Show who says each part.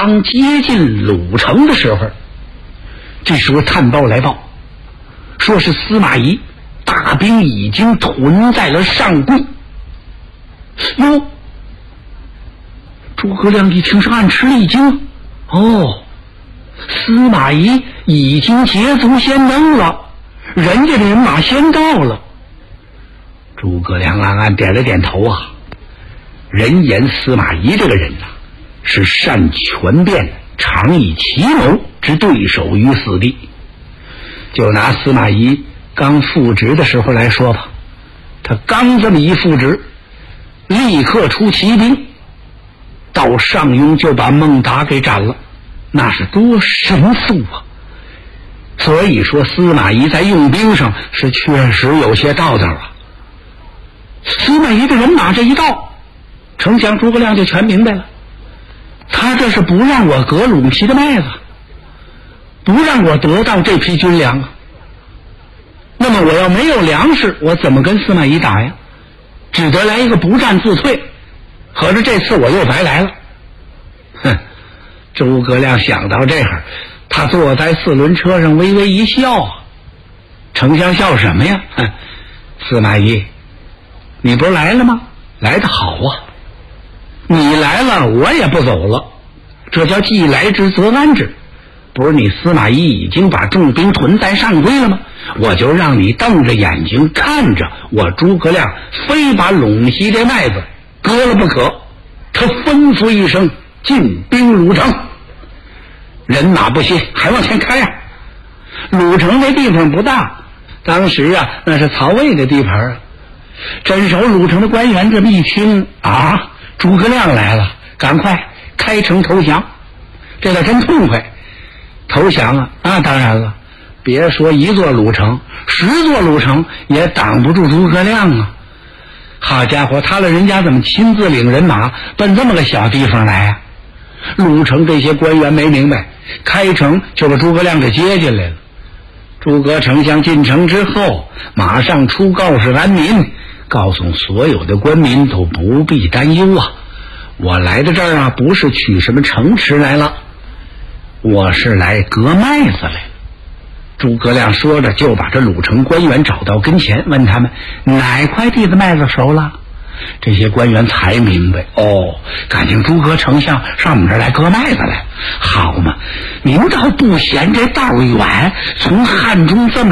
Speaker 1: 当接近鲁城的时候，这时候探报来报，说是司马懿大兵已经屯在了上宫。哟，诸葛亮一听是暗吃了一惊，司马懿已经捷足先登了，人家的人马先到了。诸葛亮暗暗点了点头啊，人言司马懿这个人是善权变、常以奇谋之对手于死地。就拿司马懿刚复职的时候来说吧，他刚这么一复职，立刻出骑兵到上庸就把孟达给斩了，那是多神速啊！所以说司马懿在用兵上是确实有些道道啊。司马懿的人马这一到，丞相诸葛亮就全明白了，他这是不让我割陇西的麦子，不让我得到这批军粮啊。那么我要没有粮食，我怎么跟司马懿打呀？只得来一个不战自退，合着这次我又白来了。诸葛亮想到这儿，他坐在四轮车上微微一笑啊。丞相笑什么呀？司马懿，你不是来了吗？来得好啊！你来了，我也不走了，这叫既来之则安之。不是你司马懿已经把重兵屯在上邽了吗？我就让你瞪着眼睛看着我诸葛亮非把陇西的麦子割了不可。他吩咐一声，进兵鲁城，人马不歇，还往前开啊。鲁城这地方不大，当时啊那是曹魏的地盘啊。镇守鲁城的官员这么一听啊，诸葛亮来了，赶快开城投降，这倒真痛快。投降啊，那当然了，别说一座鲁城，10座鲁城也挡不住诸葛亮啊。好家伙，他了人家怎么亲自领人马奔这么个小地方来啊？鲁城这些官员没明白，开城就把诸葛亮给接进来了。诸葛丞相进城之后，马上出告示安民，告诉所有的官民都不必担忧啊，我来到这儿啊，不是取什么城池来了，我是来割麦子来了。诸葛亮说着，就把这鲁城官员找到跟前，问他们哪块地的麦子熟了。这些官员才明白，感情诸葛丞相上我们这儿来割麦子来，好嘛，您倒不嫌这道远，从汉中这么